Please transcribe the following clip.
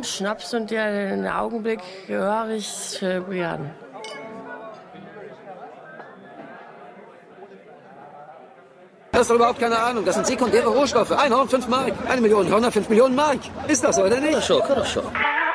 Wein, Schnaps und den Augenblick höre ich zelebrieren. Du hast doch überhaupt keine Ahnung. Das sind sekundäre Rohstoffe. Ein Horn, 5 Mark. 1 Million Hörner, 5 Millionen Mark. Ist das so, oder nicht? Kann doch schon.